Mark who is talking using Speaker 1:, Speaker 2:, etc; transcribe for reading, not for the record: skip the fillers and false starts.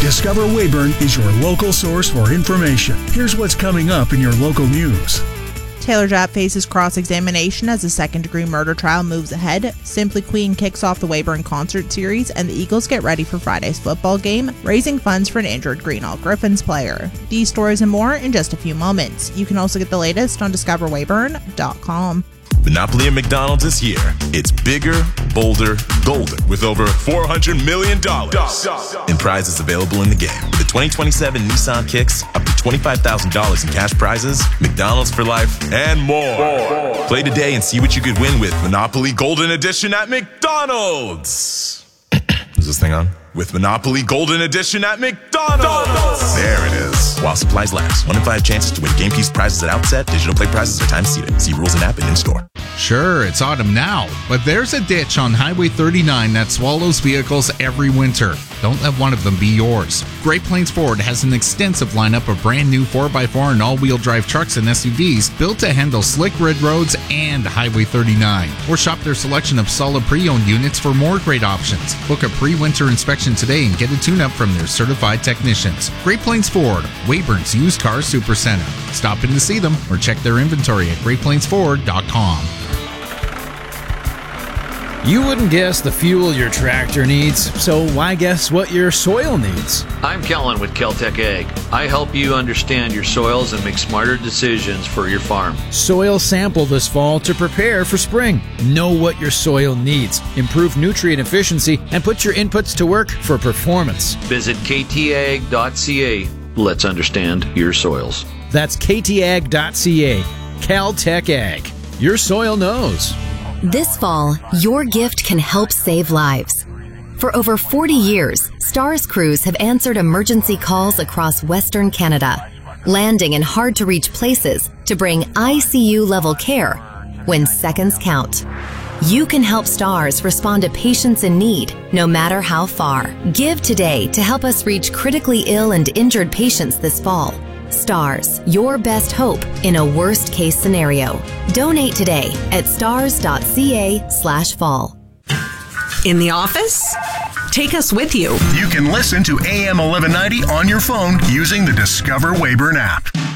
Speaker 1: Discover Weyburn is your local source for information. Here's what's coming up in your local news.
Speaker 2: Taylor Japp faces cross-examination as the second-degree murder trial moves ahead. Simply Queen kicks off the Weyburn concert series, and the Eagles get ready for Friday's football game, raising funds for an injured Greenall Griffins player. These stories and more in just a few moments. You can also get the latest on discoverweyburn.com.
Speaker 3: Monopoly at McDonald's is here. It's bigger, bolder, golden, with over $400 million in prizes available in the game. With the 2027 Nissan Kicks, up to $25,000 in cash prizes, McDonald's for life, and more. Play today and see what you could win with Monopoly Golden Edition at McDonald's. Is this thing on? With Monopoly Golden Edition at McDonald's. There it is. While supplies last. 1 in 5 chances to win game piece prizes at outset. Digital play prizes are time seated. See rules and app and in-store.
Speaker 4: Sure, it's autumn now, but there's a ditch on Highway 39 that swallows vehicles every winter. Don't let one of them be yours. Great Plains Ford has an extensive lineup of brand new 4x4 and all-wheel drive trucks and SUVs built to handle slick red roads and Highway 39. Or shop their selection of solid pre-owned units for more great options. Book a pre-winter inspection today and get a tune-up from their certified technicians. Great Plains Ford, Weyburn's Used Car Supercenter. Stop in to see them or check their inventory at GreatPlainsFord.com.
Speaker 5: You wouldn't guess the fuel your tractor needs, so why guess what your soil needs?
Speaker 6: I'm Kellen with Kel-Tec Ag. I help you understand your soils and make smarter decisions for your farm.
Speaker 5: Soil sample this fall to prepare for spring. Know what your soil needs, improve nutrient efficiency, and put your inputs to work for performance.
Speaker 6: Visit ktag.ca. Let's understand your soils.
Speaker 5: That's ktag.ca. Cal-Tec Ag. Your soil knows.
Speaker 7: This fall, your gift can help save lives. For over 40 years, STARS crews have answered emergency calls across Western Canada, landing in hard-to-reach places to bring ICU-level care when seconds count. You can help STARS respond to patients in need, no matter how far. Give today to help us reach critically ill and injured patients this fall. STARS, your best hope in a worst-case scenario. Donate today at stars.ca/fall.
Speaker 8: In the office? Take us with you.
Speaker 1: You can listen to AM 1190 on your phone using the Discover Weyburn app.